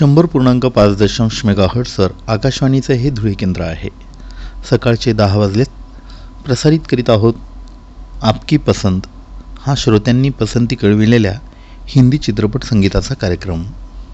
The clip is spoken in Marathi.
100.5 मेगाहर्ट्झवर आकाशवाणीचे हे धुळे केंद्र आहे. सकाळचे 10 वाजलेत. प्रसारित करीत आहोत आपकी पसंत हा श्रोत्यांनी पसंती कळविलेल्या हिंदी चित्रपट संगीताचा कार्यक्रम.